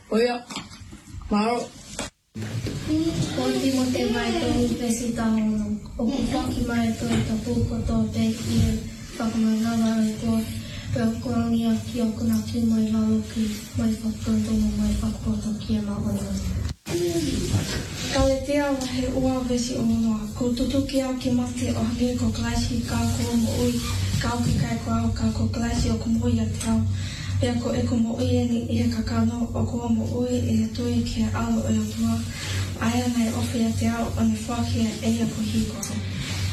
Oia, maro. Konti mo te mai tō pesi tāhono. O ku whaki mai tō i ta pūkoto te i e whakamanawa i tō pēo korangia ki o kuna ki mai laloki mai whakatonga mai whakapoto ki e mahono. Kale te awa he ua vesi o noa. Ko tutuki au ki mate o hake ko klaisi ka ko mo ui. Ka au ki kai ko au ka ko klaisi o kumoi a te au. Pea ko e ko mo ui e ni i he kakano o ko mo ui e he tui ki he alo e o tua. Aia nei ofi a te au o ni whakia e a ko hiko.